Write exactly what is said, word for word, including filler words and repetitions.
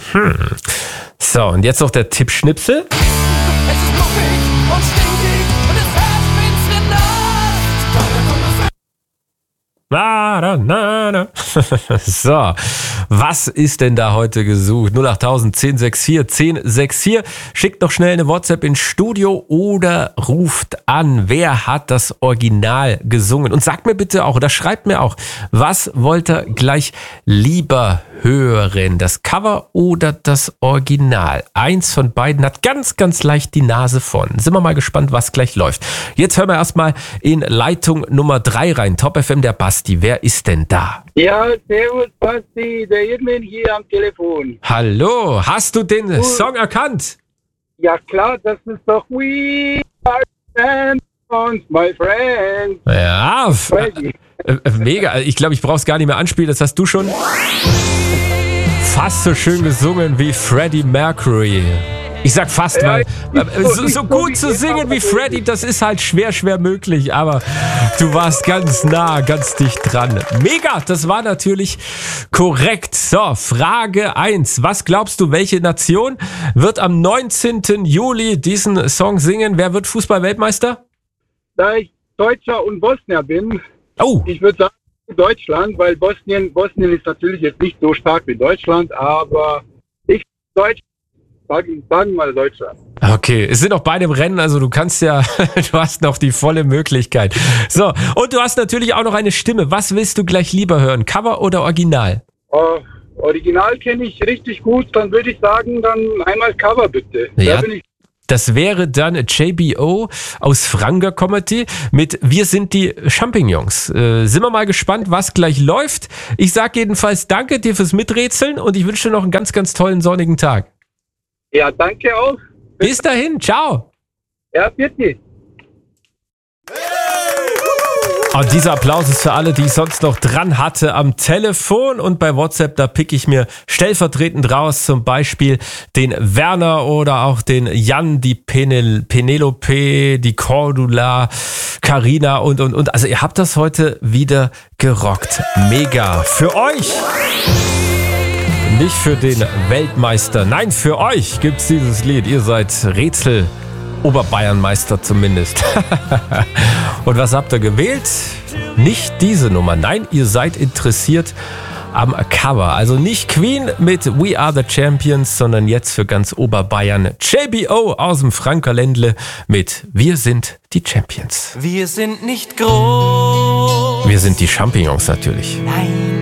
Mhm. So, und jetzt noch der Tippschnipsel. Es ist muffig und stinkig und es herrscht finstere Nacht. Na, na, na, na. So, was ist denn da heute gesucht? null acht null null eins null sechs vier eins null sechs vier. Schickt noch schnell eine WhatsApp ins Studio oder ruft an. Wer hat das Original gesungen? Und sagt mir bitte auch, oder schreibt mir auch, was wollt ihr gleich lieber hören? Das Cover oder das Original? Eins von beiden hat ganz, ganz leicht die Nase vorn. Sind wir mal gespannt, was gleich läuft. Jetzt hören wir erstmal in Leitung Nummer drei rein. Top F M, der Basti. Wer ist denn da? Ja, servus Basti, der Edwin hier am Telefon. Hallo, hast du den Cool. Song erkannt? Ja klar, das ist doch We Are Champions, my friend. Ja, f- Freddy. äh, äh, mega. Ich glaube, ich brauche es gar nicht mehr anspielen. Das hast du schon fast so schön gesungen wie Freddie Mercury. Ich sag fast, Ja, weil nicht äh, so- so, nicht so so gut wie zu immer, singen wie aber Freddie, das ist halt schwer, schwer möglich. Aber du warst ganz nah, ganz dicht dran. Mega, das war natürlich korrekt. So, Frage eins. Was glaubst du, welche Nation wird am neunzehnten Juli diesen Song singen? Wer wird Fußball-Weltmeister? Da ich Deutscher und Bosnier bin, Oh, ich würde sagen Deutschland, weil Bosnien, Bosnien ist natürlich jetzt nicht so stark wie Deutschland, aber ich Deutsch, sagen, sagen mal Deutschland. okay. Es sind auch beide im Rennen, also du kannst ja, du hast noch die volle Möglichkeit. So, und du hast natürlich auch noch eine Stimme. Was willst du gleich lieber hören? Cover oder Original? Oh, Original kenne ich richtig gut, dann würde ich sagen, dann einmal Cover bitte. Ja. Da bin ich Das wäre dann J B O aus Franga Comedy mit Wir sind die Champignons. Äh, sind wir mal gespannt, was gleich läuft. Ich sag jedenfalls danke dir fürs Miträtseln und ich wünsche dir noch einen ganz, ganz tollen sonnigen Tag. Ja, danke auch. Bis dahin, ciao. Ja, bitte. Und dieser Applaus ist für alle, die ich sonst noch dran hatte am Telefon und bei WhatsApp, da pick ich mir stellvertretend raus, zum Beispiel den Werner oder auch den Jan, die Penel, Penelope, die Cordula, Carina und, und, und. Also ihr habt das heute wieder gerockt. Mega. Für euch. Nicht für den Weltmeister. Nein, für euch gibt's dieses Lied. Ihr seid Rätsel Oberbayernmeister zumindest. Und was habt ihr gewählt? Nicht diese Nummer. Nein, ihr seid interessiert am Cover. Also nicht Queen mit We Are the Champions, sondern jetzt für ganz Oberbayern J B O aus dem Frankerländle mit Wir sind die Champions. Wir sind nicht groß. Wir sind die Champignons natürlich. Nein,